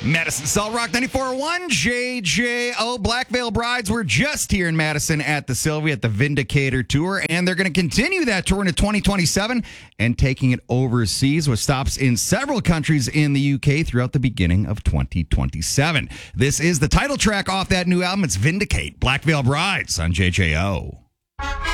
Madison Salt Rock 94.1, JJO. Black Veil Brides were just here in Madison at the Sylvia at the Vindicator Tour, and they're going to continue that tour into 2027 and taking it overseas with stops in several countries in the UK throughout the beginning of 2027. This is the title track off that new album. It's Vindicate, Black Veil Brides on JJO.